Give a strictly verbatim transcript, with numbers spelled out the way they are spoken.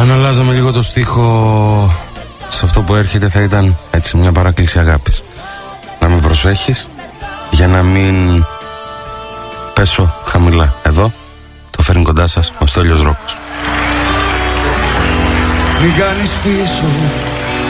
Αν αλλάζαμε λίγο το στίχο σε αυτό που έρχεται, θα ήταν έτσι μια παράκληση αγάπης. Να με προσέχεις για να μην πέσω χαμηλά. Εδώ το φέρνει κοντά σας ο Στέλιος Ρόκος. Μη κάνεις πίσω